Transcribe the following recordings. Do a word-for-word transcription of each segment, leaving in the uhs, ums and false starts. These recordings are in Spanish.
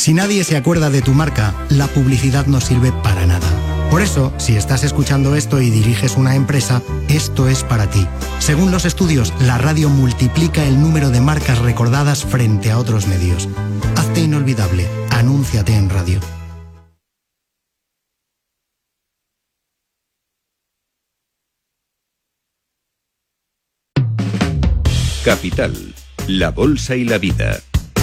Si nadie se acuerda de tu marca, la publicidad no sirve para nada. Por eso, si estás escuchando esto y diriges una empresa, esto es para ti. Según los estudios, la radio multiplica el número de marcas recordadas frente a otros medios. Hazte inolvidable. Anúnciate en radio. Capital, la bolsa y la vida.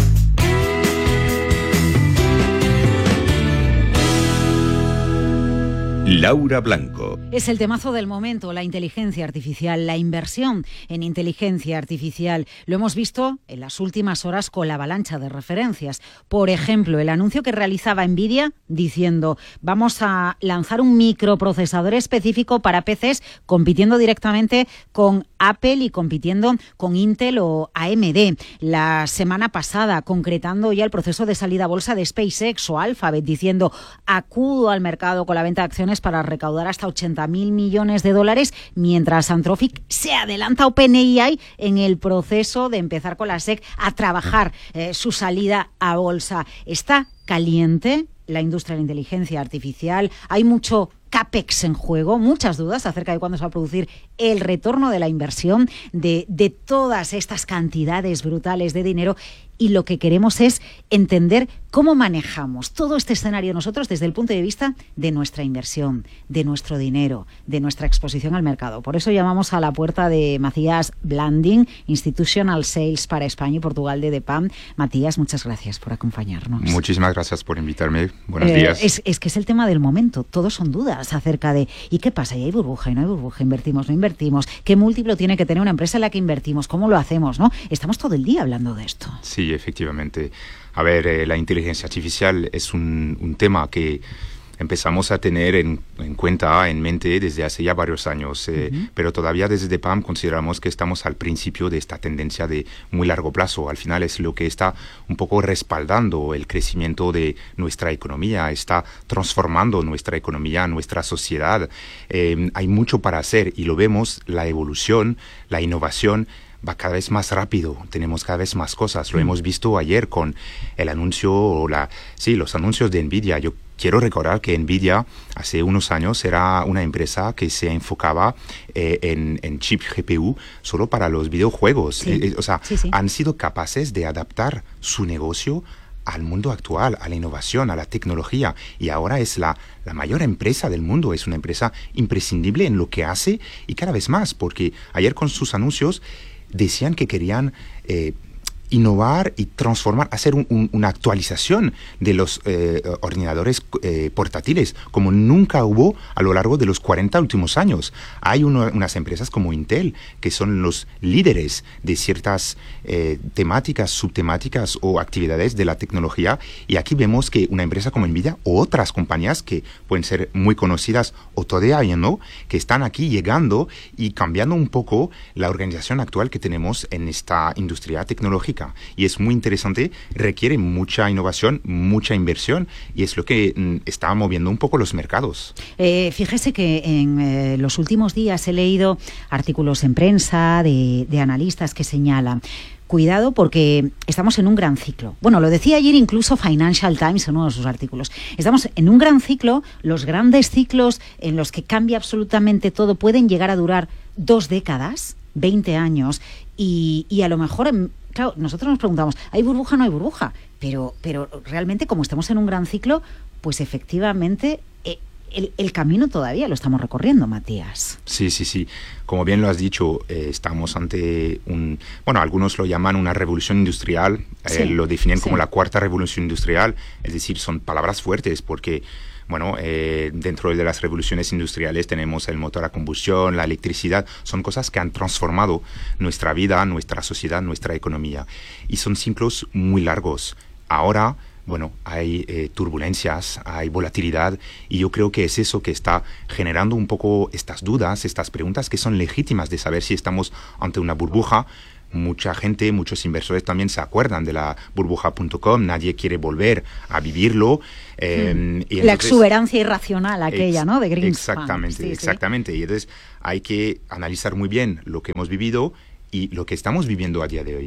Laura Blanco. Es el temazo del momento, la inteligencia artificial, la inversión en inteligencia artificial. Lo hemos visto en las últimas horas con la avalancha de referencias. Por ejemplo, el anuncio que realizaba Nvidia diciendo vamos a lanzar un microprocesador específico para P Cs compitiendo directamente con Apple y compitiendo con Intel o A M D. La semana pasada, concretando ya el proceso de salida a bolsa de SpaceX o Alphabet, diciendo acudo al mercado con la venta de acciones para recaudar hasta ochenta mil millones de dólares, mientras Anthropic se adelanta a OpenAI en el proceso de empezar con la S E C a trabajar eh, su salida a bolsa. Está caliente la industria de la inteligencia artificial, hay mucho CAPEX en juego, muchas dudas acerca de cuándo se va a producir el retorno de la inversión de, de todas estas cantidades brutales de dinero, y lo que queremos es entender cómo manejamos todo este escenario nosotros desde el punto de vista de nuestra inversión, de nuestro dinero, de nuestra exposición al mercado. Por eso llamamos a la puerta de Matías Blanding, Institutional Sales para España y Portugal de DEPAM. Matías, muchas gracias por acompañarnos. Muchísimas gracias por invitarme. Buenos eh, días. Es, es que es el tema del momento. Todos son dudas acerca de ¿y qué pasa? ¿Y hay burbuja y no hay burbuja? ¿Invertimos, no invertimos? ¿Qué múltiplo tiene que tener una empresa en la que invertimos? ¿Cómo lo hacemos? ¿No? Estamos todo el día hablando de esto. Sí, efectivamente. A ver, eh, la inteligencia artificial es un, un tema que empezamos a tener en, en cuenta, en mente desde hace ya varios años, eh, uh-huh. pero todavía desde DEPAM consideramos que estamos al principio de esta tendencia de muy largo plazo. Al final es lo que está un poco respaldando el crecimiento de nuestra economía, está transformando nuestra economía, nuestra sociedad. Eh, hay mucho para hacer y lo vemos, la evolución, la innovación va cada vez más rápido, tenemos cada vez más cosas. Lo mm. hemos visto ayer con el anuncio, o la, sí, los anuncios de Nvidia. Yo quiero recordar que Nvidia hace unos años era una empresa que se enfocaba eh, en, en chip G P U solo para los videojuegos. Sí. Eh, o sea, sí, sí. han sido capaces de adaptar su negocio al mundo actual, a la innovación, a la tecnología, y ahora es la, la mayor empresa del mundo, es una empresa imprescindible en lo que hace, y cada vez más, porque ayer con sus anuncios decían que querían eh, innovar y transformar, hacer un, un, una actualización de los eh, ordenadores eh, portátiles, como nunca hubo a lo largo de los cuarenta últimos años. Hay uno, unas empresas como Intel, que son los líderes de ciertas eh, temáticas, subtemáticas o actividades de la tecnología, y aquí vemos que una empresa como Nvidia o otras compañías que pueden ser muy conocidas o todavía no, que están aquí llegando y cambiando un poco la organización actual que tenemos en esta industria tecnológica. Y es muy interesante, requiere mucha innovación, mucha inversión, y es lo que mm, está moviendo un poco los mercados. Eh, fíjese que en eh, los últimos días he leído artículos en prensa de, de analistas que señalan: cuidado porque estamos en un gran ciclo. Bueno, lo decía ayer incluso Financial Times en uno de sus artículos. Estamos en un gran ciclo, los grandes ciclos en los que cambia absolutamente todo pueden llegar a durar dos décadas, veinte años, y, y a lo mejor... En, claro, nosotros nos preguntamos, ¿hay burbuja o no hay burbuja? Pero, pero realmente, como estamos en un gran ciclo, pues efectivamente eh, el, el camino todavía lo estamos recorriendo, Matías. Sí, sí, sí. Como bien lo has dicho, eh, estamos ante un... Bueno, algunos lo llaman una revolución industrial, sí, eh, lo definen sí. como la cuarta revolución industrial, es decir, son palabras fuertes porque... Bueno, eh, dentro de las revoluciones industriales tenemos el motor a combustión, la electricidad, son cosas que han transformado nuestra vida, nuestra sociedad, nuestra economía. Y son ciclos muy largos. Ahora, bueno, hay eh, turbulencias, hay volatilidad, y yo creo que es eso que está generando un poco estas dudas, estas preguntas que son legítimas de saber si estamos ante una burbuja. Mucha gente, muchos inversores también se acuerdan de la burbuja punto com, nadie quiere volver a vivirlo. Eh, hmm. y entonces, la exuberancia irracional aquella, ex, ¿no? De Greenspan. Exactamente, sí, exactamente. Sí. Y entonces hay que analizar muy bien lo que hemos vivido y lo que estamos viviendo a día de hoy.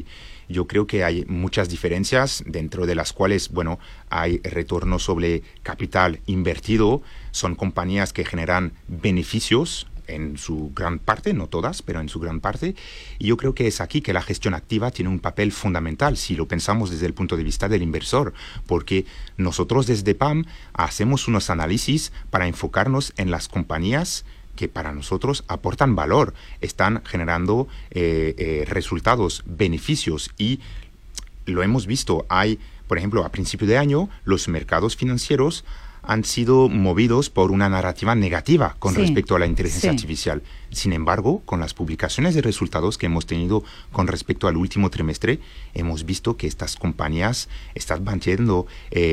yo creo que hay muchas diferencias, dentro de las cuales, bueno, hay retorno sobre capital invertido, son compañías que generan beneficios en su gran parte, no todas, pero en su gran parte, y yo creo que es aquí que la gestión activa tiene un papel fundamental, si lo pensamos desde el punto de vista del inversor, porque nosotros desde P A M hacemos unos análisis para enfocarnos en las compañías que para nosotros aportan valor, están generando eh, eh, resultados, beneficios, y lo hemos visto. Hay, por ejemplo, a principio de año, los mercados financieros han sido movidos por una narrativa negativa con sí, respecto a la inteligencia sí. artificial. Sin embargo, con las publicaciones de resultados que hemos tenido con respecto al último trimestre, hemos visto que estas compañías están batiendo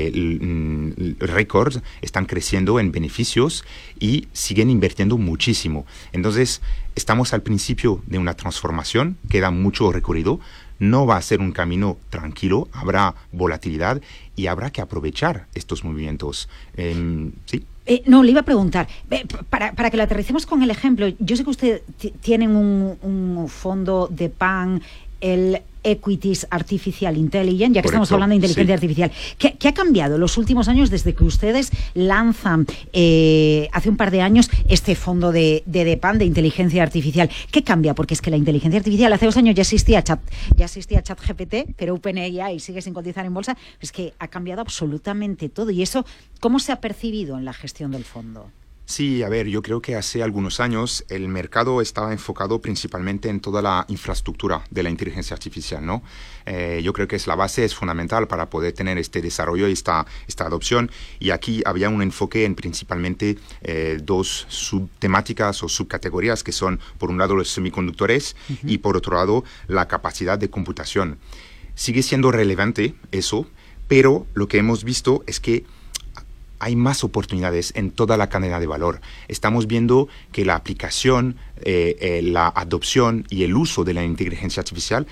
eh, récords, están creciendo en beneficios y siguen invirtiendo muchísimo. Entonces, estamos al principio de una transformación, queda mucho recorrido. No va a ser un camino tranquilo, habrá volatilidad y habrá que aprovechar estos movimientos. Eh, ¿sí? Eh, no, le iba a preguntar, para, para que lo aterricemos con el ejemplo, yo sé que usted t- tienen un, un fondo de P A M, el Equities Artificial Intelligence, ya que Correcto, estamos hablando de inteligencia sí. artificial. ¿Qué, ¿Qué ha cambiado en los últimos años desde que ustedes lanzan eh, hace un par de años este fondo de, de, de P A M, de inteligencia artificial? ¿Qué cambia? Porque es que la inteligencia artificial hace dos años ya existía Chat, ya existía ChatGPT, pero OpenAI sigue sin cotizar en bolsa. Es que ha cambiado absolutamente todo. ¿Y eso cómo se ha percibido en la gestión del fondo? Sí, a ver, yo creo que hace algunos años el mercado estaba enfocado principalmente en toda la infraestructura de la inteligencia artificial, ¿no? Eh, yo creo que es la base, es fundamental para poder tener este desarrollo y esta, esta adopción. Y aquí había un enfoque en principalmente eh, dos subtemáticas o subcategorías, que son, por un lado, los semiconductores uh-huh. y, por otro lado, la capacidad de computación. Sigue siendo relevante eso, pero lo que hemos visto es que hay más oportunidades en toda la cadena de valor. Estamos viendo que la aplicación, eh, eh, la adopción y el uso de la inteligencia artificial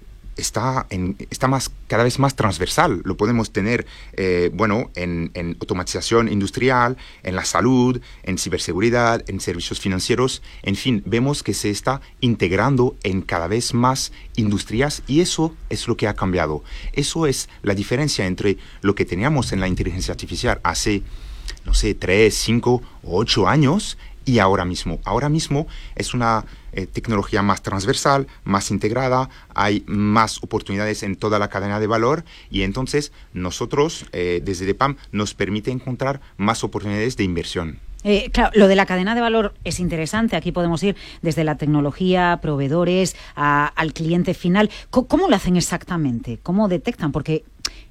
está, en, está más, cada vez más transversal. Lo podemos tener eh, bueno, en, en automatización industrial, en la salud, en ciberseguridad, en servicios financieros. En fin, vemos que se está integrando en cada vez más industrias y eso es lo que ha cambiado. Eso es la diferencia entre lo que teníamos en la inteligencia artificial hace, no sé, tres, cinco o ocho años y ahora mismo. Ahora mismo es una eh, tecnología más transversal, más integrada, hay más oportunidades en toda la cadena de valor y entonces nosotros, eh, desde D P A M, nos permite encontrar más oportunidades de inversión. Eh, claro, lo de la cadena de valor es interesante. Aquí podemos ir desde la tecnología, proveedores, a, al cliente final. ¿Cómo, ¿Cómo lo hacen exactamente? ¿Cómo detectan? Porque,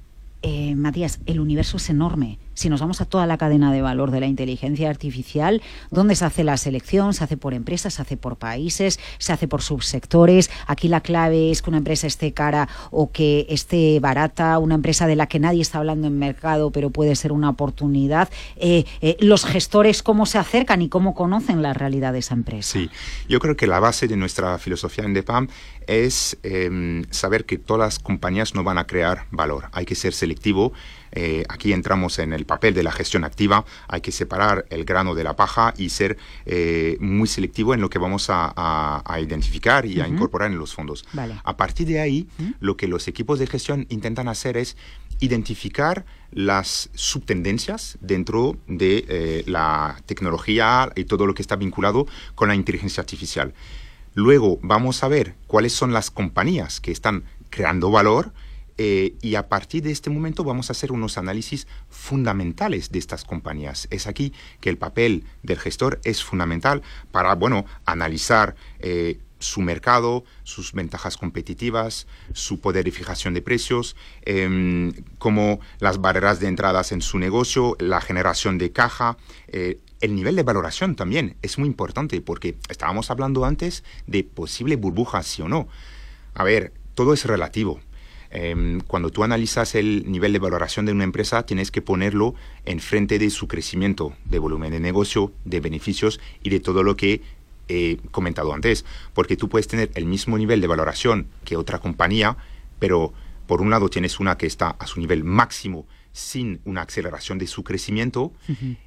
eh, Matías, el universo es enorme. Si nos vamos a toda la cadena de valor de la inteligencia artificial, ¿dónde se hace la selección? ¿Se hace por empresas? ¿Se hace por países? ¿Se hace por subsectores? Aquí la clave es que una empresa esté cara o que esté barata, una empresa de la que nadie está hablando en mercado, pero puede ser una oportunidad. Eh, eh, ¿Los gestores cómo se acercan y cómo conocen la realidad de esa empresa? Sí, yo creo que la base de nuestra filosofía en D P A M es eh, saber que todas las compañías no van a crear valor. Hay que ser selectivo. Eh, aquí entramos en el papel de la gestión activa, hay que separar el grano de la paja y ser eh, muy selectivo en lo que vamos a, a, a identificar y uh-huh. a incorporar en los fondos. Vale. A partir de ahí, uh-huh. lo que los equipos de gestión intentan hacer es identificar las subtendencias dentro de eh, la tecnología y todo lo que está vinculado con la inteligencia artificial. Luego vamos a ver cuáles son las compañías que están creando valor. Eh, y a partir de este momento vamos a hacer unos análisis fundamentales de estas compañías. Es aquí que el papel del gestor es fundamental para, bueno, analizar eh, su mercado, sus ventajas competitivas, su poder de fijación de precios, eh, como las barreras de entradas en su negocio, la generación de caja, eh, el nivel de valoración también es muy importante porque estábamos hablando antes de posible burbuja, sí o no. A ver, todo es relativo. Eh, cuando tú analizas el nivel de valoración de una empresa, tienes que ponerlo en frente de su crecimiento de volumen de negocio, de beneficios y de todo lo que he comentado antes. Porque tú puedes tener el mismo nivel de valoración que otra compañía, pero por un lado tienes una que está a su nivel máximo sin una aceleración de su crecimiento uh-huh.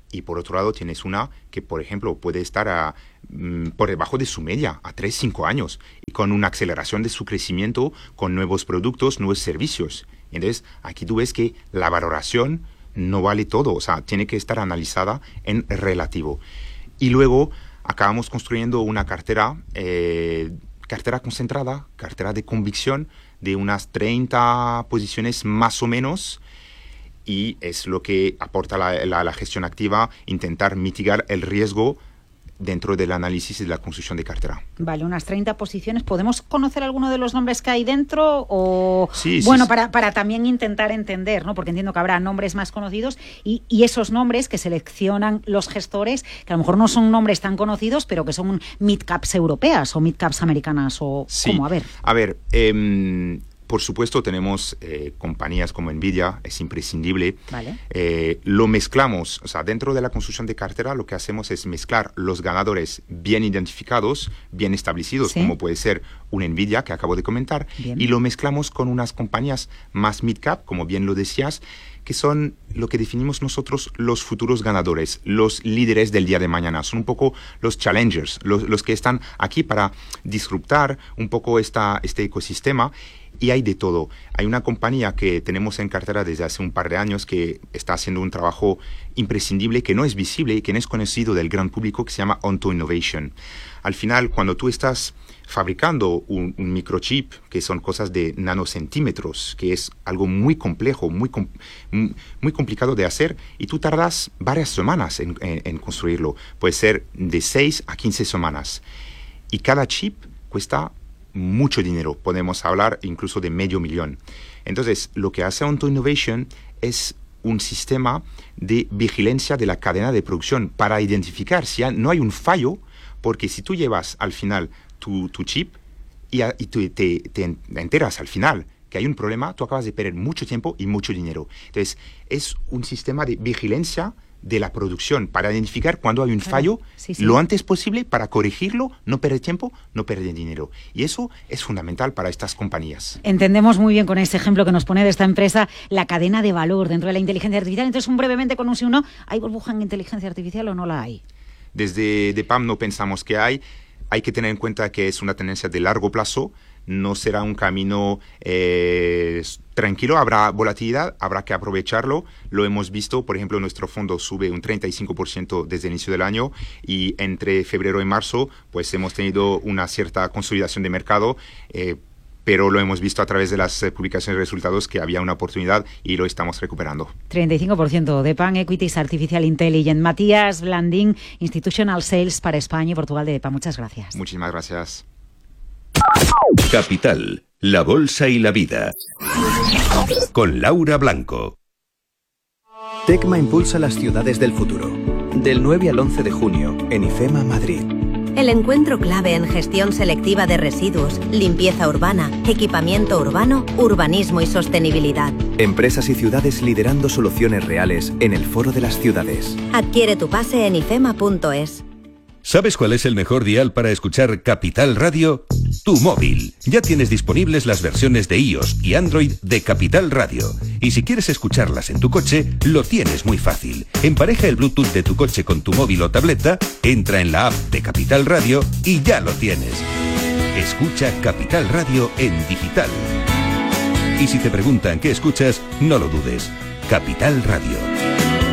Y por otro lado tienes una que, por ejemplo, puede estar a, mm, por debajo de su media, a tres, cinco años, y con una aceleración de su crecimiento, con nuevos productos, nuevos servicios. Entonces, aquí tú ves que la valoración no vale todo, o sea, tiene que estar analizada en relativo. Y luego acabamos construyendo una cartera, eh, cartera concentrada, cartera de convicción, de unas treinta posiciones más o menos, y es lo que aporta la, la, la gestión activa, intentar mitigar el riesgo dentro del análisis y de la construcción de cartera. Vale, unas treinta posiciones. ¿Podemos conocer alguno de los nombres que hay dentro? O sí, bueno, sí, para, sí. para también intentar entender, ¿no? Porque entiendo que habrá nombres más conocidos y, y esos nombres que seleccionan los gestores, que a lo mejor no son nombres tan conocidos, pero que son mid-caps europeas o mid-caps americanas o sí. ¿cómo? A ver. A ver, eh, por supuesto tenemos eh, compañías como Nvidia, es imprescindible. Vale. Eh, lo mezclamos, o sea, dentro de la construcción de cartera lo que hacemos es mezclar los ganadores bien identificados, bien establecidos, ¿sí? como puede ser un Nvidia que acabo de comentar, bien. Y lo mezclamos con unas compañías más mid-cap, como bien lo decías, que son lo que definimos nosotros los futuros ganadores, los líderes del día de mañana. Son un poco los challengers, los, los que están aquí para disruptar un poco esta, este ecosistema. Y hay de todo. Hay una compañía que tenemos en cartera desde hace un par de años que está haciendo un trabajo imprescindible, que no es visible y que no es conocido del gran público, que se llama Onto Innovation. Al final, cuando tú estás fabricando un, un microchip, que son cosas de nanocentímetros, que es algo muy complejo, muy, muy complicado de hacer, y tú tardas varias semanas en, en, en construirlo. Puede ser de seis a quince semanas. Y cada chip cuesta mucho dinero, podemos hablar incluso de medio millón. Entonces, lo que hace Onto Innovation es un sistema de vigilancia de la cadena de producción para identificar si no hay un fallo, porque si tú llevas al final tu, tu chip y, a, y tú te, te enteras al final que hay un problema, tú acabas de perder mucho tiempo y mucho dinero. Entonces, es un sistema de vigilancia de la producción para identificar cuando hay un claro, fallo sí, sí. lo antes posible para corregirlo, no perder tiempo, no perder dinero. Y eso es fundamental para estas compañías. Entendemos muy bien con este ejemplo que nos pone de esta empresa la cadena de valor dentro de la inteligencia artificial. Entonces, un brevemente con un sí o no, ¿hay burbuja en inteligencia artificial o no la hay? Desde D P A M no pensamos que hay. Hay que tener en cuenta que es una tendencia de largo plazo. No será un camino eh, tranquilo, habrá volatilidad, habrá que aprovecharlo. Lo hemos visto, por ejemplo, nuestro fondo sube un treinta y cinco por ciento desde el inicio del año y entre febrero y marzo pues hemos tenido una cierta consolidación de mercado, eh, pero lo hemos visto a través de las eh, publicaciones de resultados que había una oportunidad y lo estamos recuperando. treinta y cinco por ciento de D P A M Equities Artificial Intelligent. Matías Blandín, Institutional Sales para España y Portugal de D P A M. Muchas gracias. Muchísimas gracias. Capital, la bolsa y la vida. Con Laura Blanco. Tecma impulsa las ciudades del futuro. Del nueve al once de junio, en IFEMA Madrid. El encuentro clave en gestión selectiva de residuos, limpieza urbana, equipamiento urbano, urbanismo y sostenibilidad. Empresas y ciudades liderando soluciones reales en el Foro de las Ciudades. Adquiere tu pase en ifema punto es. ¿Sabes cuál es el mejor dial para escuchar Capital Radio? Tu móvil. Ya tienes disponibles las versiones de iOS y Android de Capital Radio. Y si quieres escucharlas en tu coche, lo tienes muy fácil. Empareja el Bluetooth de tu coche con tu móvil o tableta, entra en la app de Capital Radio y ya lo tienes. Escucha Capital Radio en digital. Y si te preguntan qué escuchas, no lo dudes. Capital Radio.